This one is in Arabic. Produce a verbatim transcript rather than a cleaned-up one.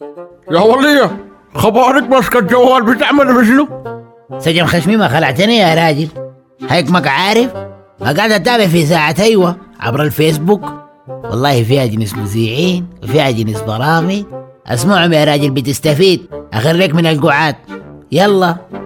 يا ولية، خبارك ماسكة الجوال بتعمل بشنو؟ سجن خشمي ما خلعتني يا راجل. هيك عارف ما قاعد اتابع في ساعة ايوه عبر الفيسبوك. والله فيها جنس مذيعين وفيها جنس برامج، اسمعهم يا راجل بتستفيد. اخريك من القعاد. يلا